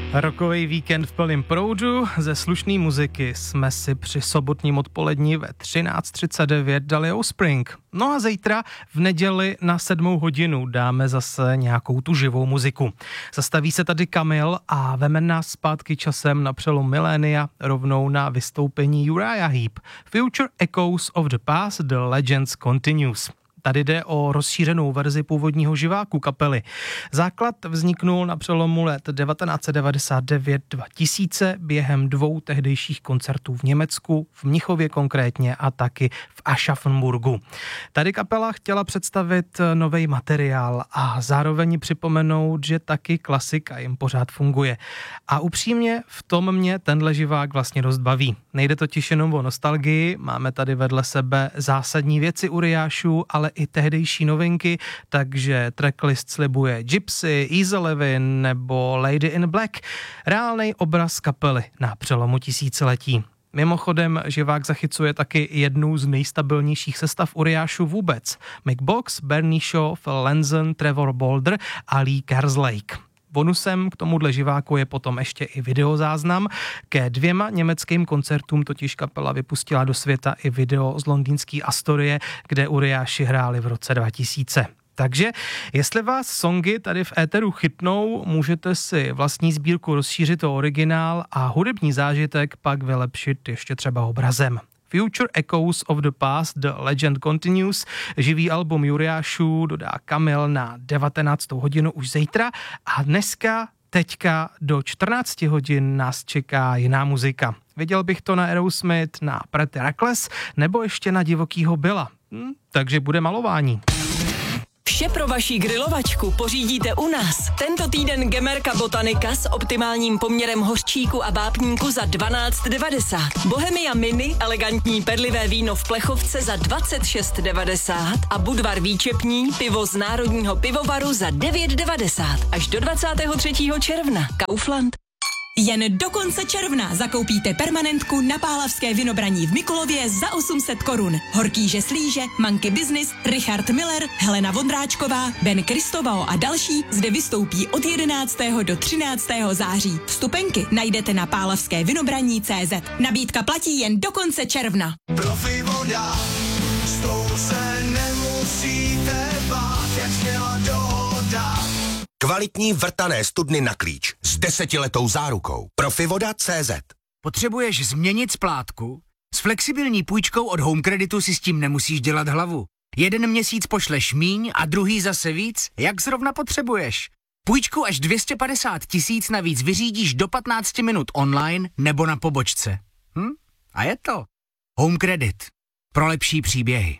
Rockový víkend v plném proudu. Ze slušné muziky jsme si při sobotním odpolední ve 13:39 dali Offspring. No a zítra v neděli na 7 hodinu dáme zase nějakou tu živou muziku. Zastaví se tady Kamil a veme nás zpátky časem na přelom milénia rovnou na vystoupení Uriah Heep. Future Echoes of the Past, The Legends Continues. Tady jde o rozšířenou verzi původního živáku kapely. Základ vzniknul na přelomu let 1999-2000 během 2 tehdejších koncertů v Německu, v Mnichově konkrétně a taky v Aschaffenburgu. Tady kapela chtěla představit nový materiál a zároveň připomenout, že taky klasika jim pořád funguje. A upřímně v tom mě tenhle živák vlastně dost baví. Nejde totiž jenom o nostalgii, máme tady vedle sebe zásadní věci Uriášů, ale i tehdejší novinky, takže tracklist slibuje Gypsy, Easy Living nebo Lady in Black. Reálnej obraz kapely na přelomu tisíciletí. Mimochodem, živák zachycuje taky jednu z nejstabilnějších sestav Uriášů vůbec. Mick Box, Bernie Shaw, Phil Lenzen, Trevor Bolder a Lee Kerslake. Bonusem k tomuhle živáku je potom ještě i videozáznam. Ke 2 německým koncertům totiž kapela vypustila do světa i video z londýnský Astorie, kde Uriáši hráli v roce 2000. Takže, jestli vás songy tady v éteru chytnou, můžete si vlastní sbírku rozšířit o originál a hudební zážitek pak vylepšit ještě třeba obrazem. Future Echoes of the Past, The Legend Continues, živý album Uriášů dodá Kamil na 19. hodinu už zítra a teďka do 14 hodin nás čeká jiná muzika. Viděl bych to na Aerosmith, na Pretty Reckless nebo ještě na Divokýho Billa. Takže bude malování. Vše pro vaši grilovačku pořídíte u nás. Tento týden Gemerka Botanika s optimálním poměrem hořčíku a vápníku za 12,90. Bohemia Mini, elegantní perlivé víno v plechovce za 26,90 a Budvar výčepní, pivo z Národního pivovaru za 9,90. Až do 23. června. Kaufland. Jen do konce června zakoupíte permanentku na Pálavské Vinobraní v Mikulově za 800 korun. Horkýže Slíže, Monkey Business, Richard Miller, Helena Vondráčková, Ben Kristovao a další zde vystoupí od 11. do 13. září. Vstupenky najdete na pálavskévinobraní.cz. Nabídka platí jen do konce června. Profi voda, s tou se nemusíte bát, jak směla dohoda. Kvalitní vrtané studny na klíč s 10letou zárukou. Profivoda.cz. Potřebuješ změnit splátku? S flexibilní půjčkou od Home Creditu si s tím nemusíš dělat hlavu. 1 měsíc pošleš míň a druhý zase víc, jak zrovna potřebuješ. Půjčku až 250 000 navíc vyřídíš do 15 minut online nebo na pobočce. A je to Home Credit. Pro lepší příběhy.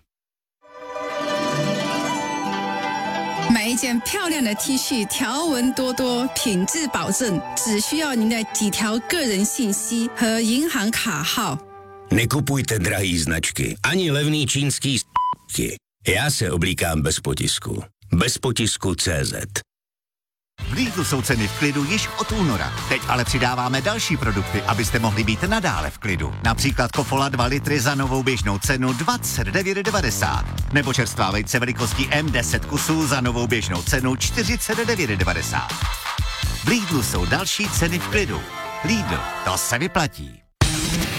买一件漂亮的 T 恤，条纹多多，品质保证，只需要您的几条个人信息和银行卡号。 Nekupujte drahý značky, ani levný čínský s***ky. Já se oblíkám bez potisku. Bez potisku CZ. V Lidlu jsou ceny v klidu již od února. Teď ale přidáváme další produkty, abyste mohli být nadále v klidu. Například Kofola 2 litry za novou běžnou cenu 29,90. Nebo čerstvá vejce velikostí M 10 kusů za novou běžnou cenu 49,90. V Lidlu jsou další ceny v klidu. Lidl, to se vyplatí.